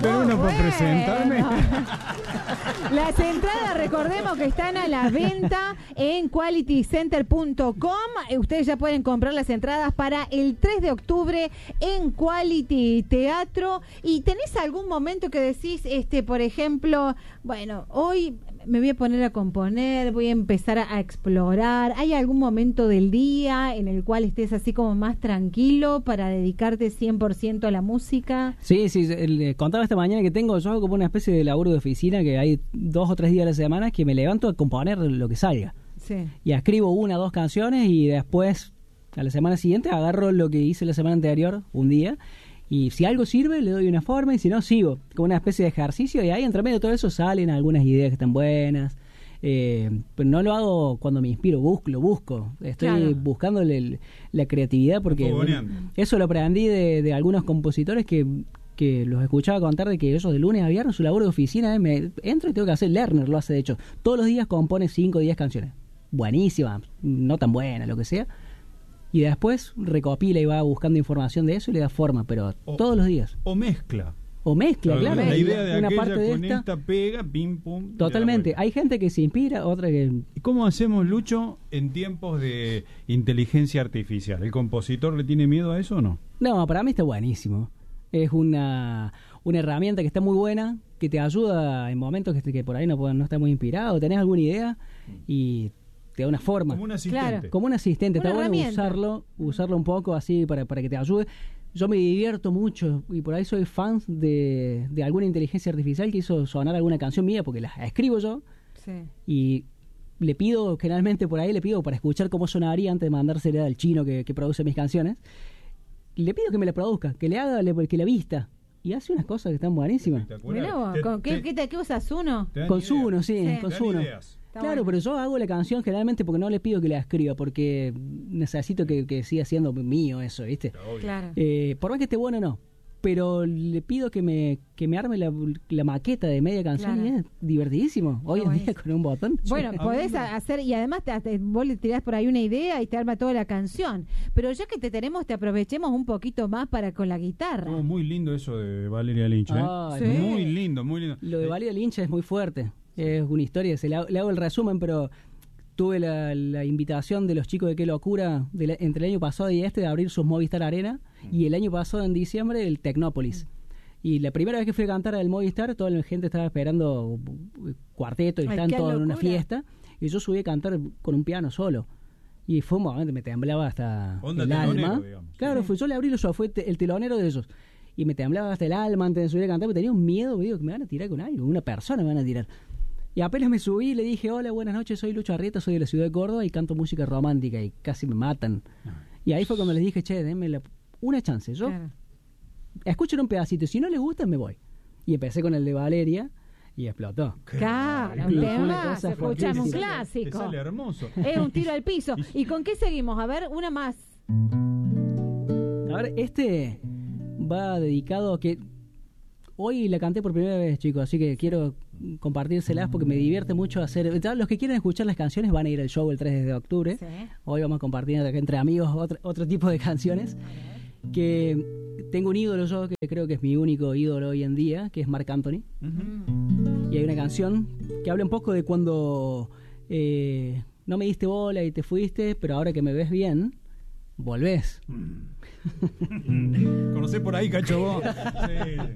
pero uno por presentarme. Las entradas, recordemos que están a la venta en qualitycenter.com. Ustedes ya pueden comprar las entradas para el 3 de octubre en Quality Teatro. ¿Y tenés algún momento que decís, por ejemplo, bueno, hoy me voy a poner a componer, voy a empezar a explorar? ¿Hay algún momento del día en el cual estés así como más tranquilo para dedicarte 100% a la música? Sí, contaba esta mañana que tengo yo como una especie de laburo de oficina, que hay 2 o 3 días a la semana que me levanto a componer lo que salga. Sí. Y escribo 1 o 2 canciones y después, a la semana siguiente, agarro lo que hice la semana anterior, un día, y si algo sirve, le doy una forma, y si no, sigo, como una especie de ejercicio, y ahí entre medio de todo eso salen algunas ideas que están buenas. Pero no lo hago cuando me inspiro, lo busco. Estoy buscando la creatividad, porque eso lo aprendí de algunos compositores que los escuchaba contar, de que ellos de lunes a viernes su labor de oficina me entro y tengo que hacer. Lerner lo hace, de hecho, todos los días compone 5 o 10 canciones buenísimas, no tan buenas, lo que sea, y después recopila y va buscando información de eso y le da forma, pero todos los días. O mezcla, claro. La idea de una aquella parte de con esta pega, pim, pum. Totalmente. Hay gente que se inspira, otra que... ¿Y cómo hacemos, Lucho, en tiempos de inteligencia artificial? ¿El compositor le tiene miedo a eso o no? No, para mí está buenísimo. Es una herramienta que está muy buena, que te ayuda en momentos que por ahí no estás muy inspirado, tenés alguna idea y te da una forma. Como un asistente. Claro. Como un asistente. Una está bueno herramienta. usarlo un poco así para que te ayude. Yo me divierto mucho y por ahí soy fan de alguna inteligencia artificial que hizo sonar alguna canción mía, porque la escribo yo. Sí. Y le pido, generalmente por ahí le pido para escuchar cómo sonaría antes de mandársela al chino que produce mis canciones. Le pido que me la produzca, que le haga, que la vista. Y hace unas cosas que están buenísimas. Mirá vos, ¿qué usas, Uno? Con Suno, sí, Sí. con Dan Suno. ideas. Claro, pero yo hago la canción generalmente porque no le pido que la escriba, porque necesito que siga siendo mío eso, ¿viste? Claro. Por más que esté bueno, no. Pero le pido que me arme la maqueta de media canción, Claro. y es divertidísimo. Hoy en día con un botón. Bueno, podés hacer, y además vos le tirás por ahí una idea y te arma toda la canción. Pero ya que te tenemos, te aprovechemos un poquito más para con la guitarra. Muy lindo eso de Valeria Lynch, ¿eh? Sí. Muy lindo, muy lindo. Lo de Valeria Lynch es muy fuerte. Es una historia, le hago el resumen, pero tuve la invitación de los chicos de Qué Locura entre el año pasado y de abrir sus Movistar Arena, y el año pasado en diciembre el Tecnópolis. Y la primera vez que fui a cantar al Movistar, toda la gente estaba esperando cuarteto y están todos en una fiesta, y yo subí a cantar con un piano solo. Y fue un momento, me temblaba hasta Onda el alma. Digamos. Claro, yo le abrí los ojos, fue el telonero de ellos. Y me temblaba hasta el alma antes de subir a cantar, porque tenía un miedo, digo, que me van a tirar con algo, una persona me van a tirar. Y apenas me subí y le dije, hola, buenas noches, soy Lucho Arrieta, soy de la ciudad de Córdoba y canto música romántica, y casi me matan. Y ahí fue cuando les dije, che, denme una chance. Yo escuchen un pedacito, si no les gusta me voy. Y empecé con el de Valeria y explotó. Claro, un tema, escuchamos un clásico. Te sale hermoso. Es un tiro al piso. ¿Y con qué seguimos? A ver, una más. A ver, va dedicado a que... Hoy la canté por primera vez, chicos, así que quiero compartírselas porque me divierte mucho hacer... Los que quieren escuchar las canciones van a ir al show el 3 de octubre. Sí. Hoy vamos a compartir entre amigos otro tipo de canciones. Que tengo un ídolo yo, que creo que es mi único ídolo hoy en día, que es Marc Anthony. Y hay una canción que habla un poco de cuando no me diste bola y te fuiste, pero ahora que me ves bien, volvés. Conocés por ahí, cacho, vos. Sí.